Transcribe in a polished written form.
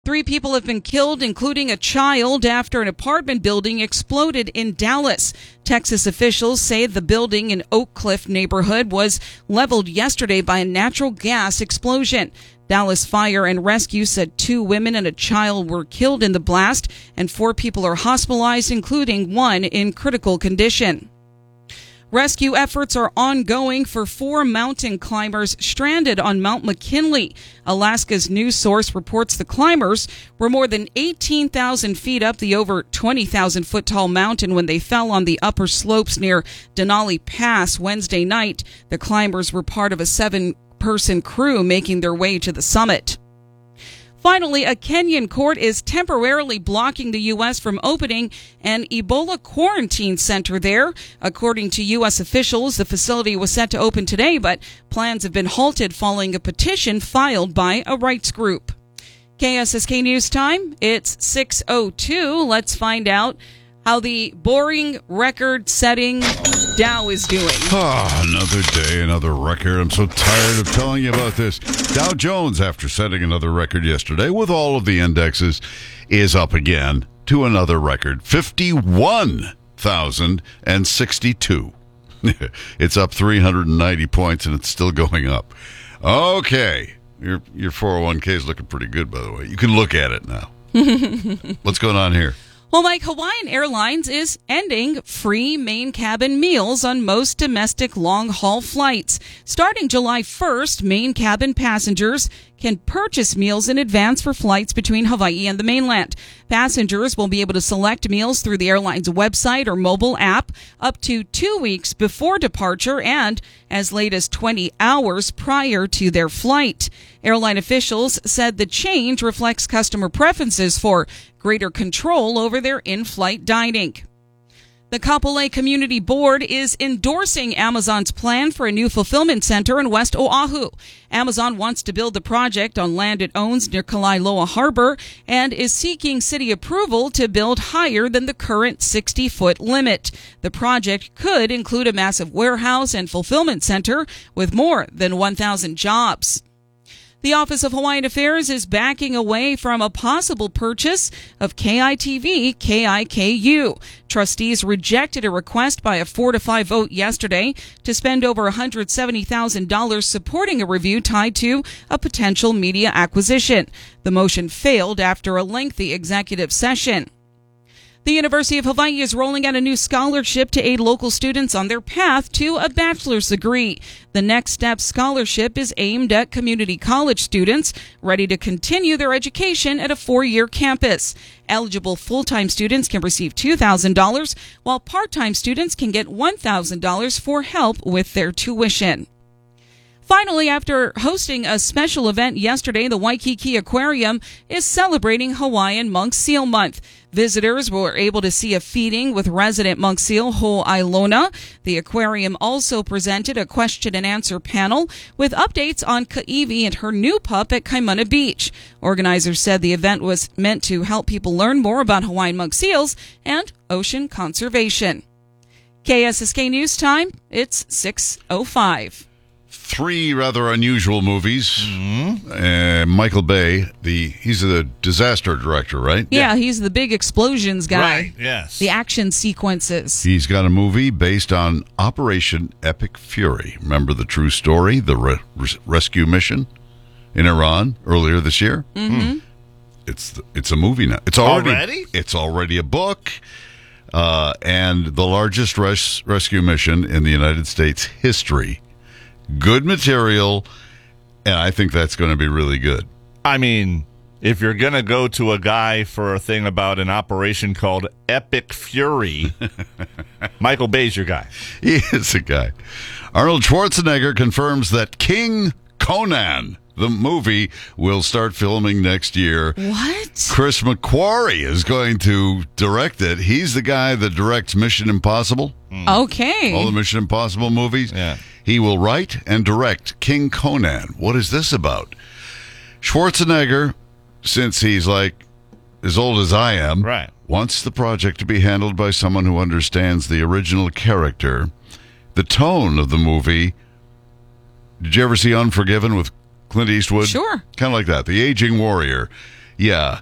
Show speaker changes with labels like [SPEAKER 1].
[SPEAKER 1] 3 people have been killed, including a child, after an apartment building exploded in Dallas. Texas officials say the building in Oak Cliff neighborhood was leveled yesterday by a natural gas explosion. Dallas Fire and Rescue said 2 women and a child were killed in the blast, and 4 people are hospitalized, including 1 in critical condition. Rescue efforts are ongoing for 4 mountain climbers stranded on Mount McKinley. Alaska's news source reports the climbers were more than 18,000 feet up the over 20,000-foot tall mountain when they fell on the upper slopes near Denali Pass Wednesday night. The climbers were part of a 7-person crew making their way to the summit. Finally, a Kenyan court is temporarily blocking the U.S. from opening an Ebola quarantine center there. According to U.S. officials, the facility was set to open today, but plans have been halted following a petition filed by a rights group. KSSK News Time, it's 6:02. Let's find out how the boring record-setting Dow is doing.
[SPEAKER 2] Another day, another record. I'm so tired of telling you about this. Dow Jones, after setting another record yesterday with all of the indexes, is up again to another record, 51,062. It's up 390 points, and it's still going up. Okay. Your 401k is looking pretty good, by the way. You can look at it now. What's going on here?
[SPEAKER 1] Well, Mike, Hawaiian Airlines is ending free main cabin meals on most domestic long-haul flights. Starting July 1st, main cabin passengers can purchase meals in advance for flights between Hawaii and the mainland. Passengers will be able to select meals through the airline's website or mobile app up to 2 weeks before departure and as late as 20 hours prior to their flight. Airline officials said the change reflects customer preferences for greater control over their in-flight dining. The Kapolei Community Board is endorsing Amazon's plan for a new fulfillment center in West Oahu. Amazon wants to build the project on land it owns near Kalailoa Harbor and is seeking city approval to build higher than the current 60-foot limit. The project could include a massive warehouse and fulfillment center with more than 1,000 jobs. The Office of Hawaiian Affairs is backing away from a possible purchase of KITV KIKU. Trustees rejected a request by a 4-5 vote yesterday to spend over $170,000 supporting a review tied to a potential media acquisition. The motion failed after a lengthy executive session. The University of Hawaii is rolling out a new scholarship to aid local students on their path to a bachelor's degree. The Next Step Scholarship is aimed at community college students ready to continue their education at a 4-year campus. Eligible full-time students can receive $2,000, while part-time students can get $1,000 for help with their tuition. Finally, after hosting a special event yesterday, the Waikiki Aquarium is celebrating Hawaiian Monk Seal Month. Visitors were able to see a feeding with resident monk seal Ho'ailona. The aquarium also presented a question and answer panel with updates on Ka'ivi and her new pup at Kaimana Beach. Organizers said the event was meant to help people learn more about Hawaiian monk seals and ocean conservation. KSSK News Time, it's 6:05.
[SPEAKER 2] 3 rather unusual movies. Michael Bay, he's the disaster director, right?
[SPEAKER 1] Yeah, he's the big explosions guy.
[SPEAKER 3] Right, yes.
[SPEAKER 1] The action sequences.
[SPEAKER 2] He's got a movie based on Operation Epic Fury. Remember the true story, the rescue mission in Iran earlier this year?
[SPEAKER 1] Mm-hmm.
[SPEAKER 2] It's a movie now. It's already a book. And the largest rescue mission in the United States history. Good material, and I think that's going to be really good.
[SPEAKER 3] I mean, if you're going to go to a guy for a thing about an operation called Epic Fury, Michael Bay's your guy.
[SPEAKER 2] He is a guy. Arnold Schwarzenegger confirms that King Conan, the movie, will start filming next year.
[SPEAKER 1] What?
[SPEAKER 2] Chris McQuarrie is going to direct it. He's the guy that directs Mission Impossible.
[SPEAKER 1] Okay.
[SPEAKER 2] All the Mission Impossible movies.
[SPEAKER 3] Yeah.
[SPEAKER 2] He will write and direct King Conan. What is this about? Schwarzenegger, since he's like as old as I am,
[SPEAKER 3] right,
[SPEAKER 2] wants the project to be handled by someone who understands the original character. The tone of the movie. Did you ever see Unforgiven with Clint Eastwood?
[SPEAKER 1] Sure.
[SPEAKER 2] Kind of like that. The aging warrior. Yeah.